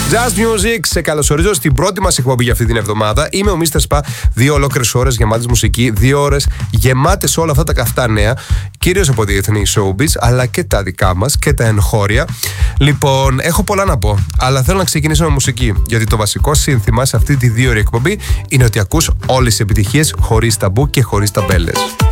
Just Music, σε καλωσορίζω στην πρώτη μας εκπομπή για αυτή την εβδομάδα. Είμαι ο Mr. Spa, 2 ολόκληρες ώρες γεμάτες μουσική, 2 ώρες γεμάτες όλα αυτά τα καυτά νέα, κυρίως από διεθνή showbiz, αλλά και τα δικά μας και τα εγχώρια. Λοιπόν, έχω πολλά να πω, αλλά θέλω να ξεκινήσω με μουσική, γιατί το βασικό σύνθημα σε αυτή τη 2 ώρη εκπομπή είναι ότι ακούς όλες τις επιτυχίες χωρίς ταμπού και χωρίς ταμπέλες.